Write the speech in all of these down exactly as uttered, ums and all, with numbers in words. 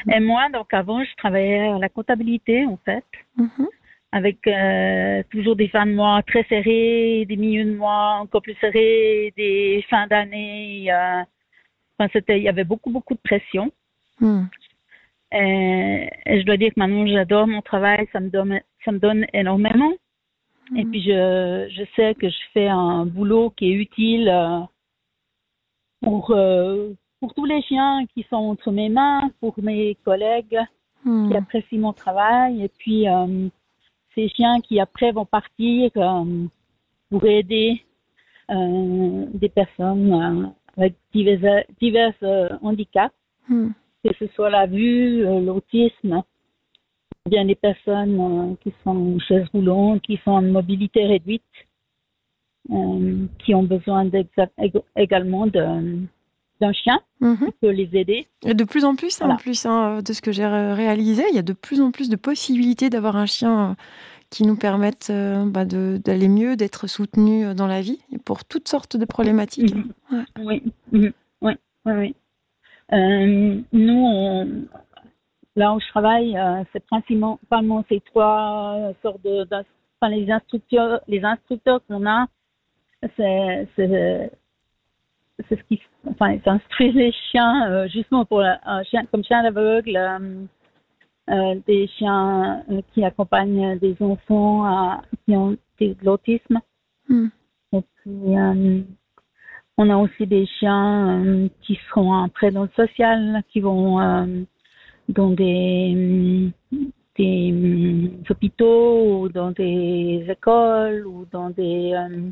Et moi, donc avant, je travaillais à la comptabilité, en fait, Mhm. avec euh, toujours des fins de mois très serrés, des milieux de mois encore plus serrés, des fins d'année. Euh, enfin, c'était, il y avait beaucoup, beaucoup de pression. Mhm. Et, et je dois dire que maintenant, j'adore mon travail, ça me donne, ça me donne énormément. Et Mhm. puis, je, je sais que je fais un boulot qui est utile euh, pour, euh, pour tous les chiens qui sont entre mes mains, pour mes collègues qui Mhm. apprécient mon travail, et puis euh, ces chiens qui après vont partir euh, pour aider euh, des personnes euh, avec divers, divers euh, handicaps, Mhm. que ce soit la vue, euh, l'autisme, ou bien des personnes euh, qui sont en chaise roulante, qui sont en mobilité réduite, euh, qui ont besoin d'exa- ég- également de, d'un chien Mhm. qui peut les aider. Et de plus en plus, hein, en Voilà. plus, hein, de ce que j'ai ré- réalisé, il y a de plus en plus de possibilités d'avoir un chien euh, qui nous permettent euh, bah, de- d'aller mieux, d'être soutenus euh, dans la vie, et pour toutes sortes de problématiques. Mhm. Hein. Oui, mhm. Oui, oui, oui. Euh, nous, on, là où je travaille, euh, c'est principalement ces trois sortes de, d'ins- enfin, les instructeurs, les instructeurs qu'on a, c'est, c'est, c'est ce qui, enfin, ils instruisent les chiens, euh, justement pour la- un chien, comme chien aveugle, euh, euh, des chiens euh, qui accompagnent des enfants à- qui ont de l'autisme. Mhm. Et puis, euh, on a aussi des chiens euh, qui seront après dans le social, qui vont euh, dans des, des euh, hôpitaux ou dans des écoles ou dans des, euh,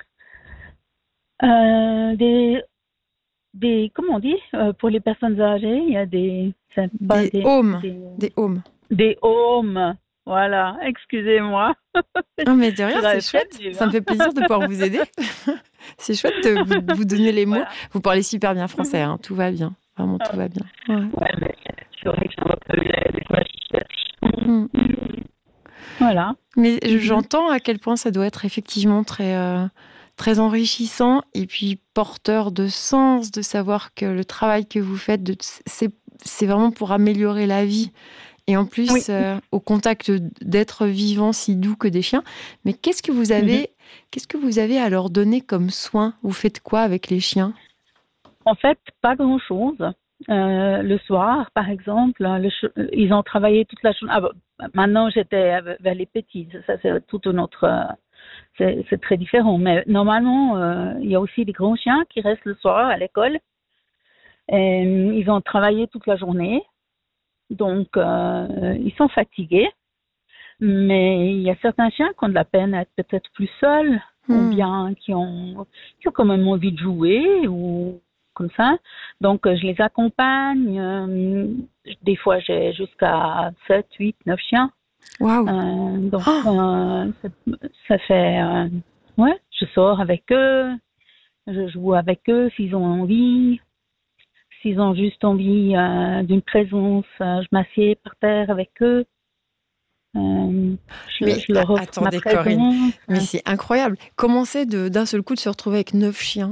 euh, des, des, comment on dit, euh, pour les personnes âgées, il y a des, c'est pas Des des, homes, des, des homes. des homes. Voilà, excusez-moi. Ah, mais de rien, Je c'est l'avais chouette. prévenu, Ça me hein. fait plaisir de pouvoir vous aider. C'est chouette de vous, de vous donner les mots. Voilà. Vous parlez super bien français, hein. Tout va bien. Vraiment, tout va bien. Ouais. Ouais, mais c'est vrai que j'ai un peu les questions. Mm. Voilà. Mais je- Mhm. j'entends à quel point ça doit être effectivement très, euh, très enrichissant et puis porteur de sens de savoir que le travail que vous faites, de- c'est, c'est vraiment pour améliorer la vie. Et en Oui. plus, euh, au contact d'êtres vivants si doux que des chiens. Mais qu'est-ce que vous Mhm. avez, qu'est-ce que vous avez à leur donner comme soin? Vous faites quoi avec les chiens? En fait, pas grand-chose. Euh, le soir, par exemple, le ch- ils ont travaillé toute la journée. Ah, bon, maintenant, j'étais av- vers les petits. Ça, c'est tout un autre. euh, C'est c'est très différent. Mais normalement, euh, il y a aussi des grands chiens qui restent le soir à l'école. Et, euh, ils ont travaillé toute la journée. Donc, euh, ils sont fatigués. Mais il y a certains chiens qui ont de la peine à être peut-être plus seuls, ou Hmm. bien qui ont, qui ont quand même envie de jouer, ou comme ça. Donc, euh, je les accompagne. euh, des fois, j'ai jusqu'à sept, huit, neuf chiens. Waouh! Euh, donc, Oh, euh, ça, ça fait... euh, ouais, je sors avec eux, je joue avec eux s'ils ont envie. S'ils ont juste envie euh, d'une présence, euh, je m'assieds par terre avec eux. Euh, je, mais je a- leur offre ma attendez, Corinne, présence. mais c'est incroyable. Comment c'est de, d'un seul coup de se retrouver avec neuf chiens?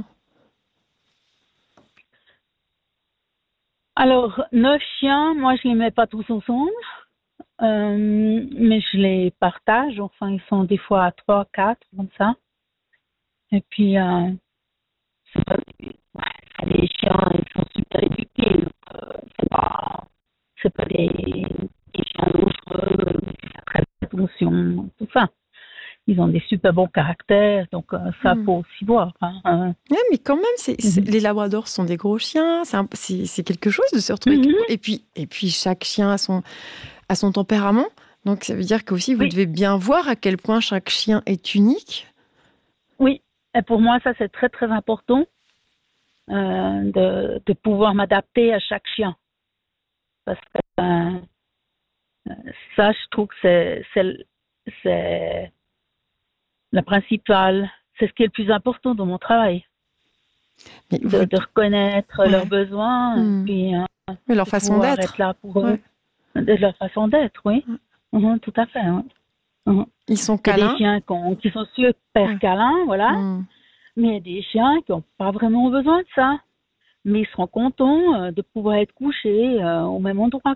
Alors, neuf chiens, moi je les mets pas tous ensemble, euh, mais je les partage. Enfin, ils sont des fois à trois, quatre, comme ça. Et puis, euh, c'est pas, ouais, les chiens, ils sont super éduqués. Donc, euh, c'est pas, c'est pas des, des chiens dangereux, ils font très attention, tout ça. Ils ont des super bons caractères, donc euh, ça Hmm. faut aussi voir. Hein. Ouais, mais quand même, c'est, Euh, c'est- les labradors sont des gros chiens. C'est, un- c'est, c'est quelque chose de se retrouver. avec- mhm. Et puis, et puis chaque chien a son, a son tempérament. Donc, ça veut dire qu'aussi, vous Oui, devez bien voir à quel point chaque chien est unique. oui. Et pour moi, ça c'est très très important. Euh, de, de pouvoir m'adapter à chaque chien. Parce que euh, ça, je trouve que c'est, c'est, c'est le principal, c'est ce qui est le plus important dans mon travail, Mais de, vous, de reconnaître leurs ouais. besoins et Hmm. puis euh, Mais leur de façon pouvoir être d'être. là pour Ouais. eux, de leur façon d'être, oui. Mhm, tout à fait. Oui. Mhm. Ils sont Il y a des câlins. chiens qui, ont- qui sont super Ouais. câlins, voilà, Hmm. mais il y a des chiens qui n'ont pas vraiment besoin de ça. Mais ils seront contents euh, de pouvoir être couchés euh, au même endroit.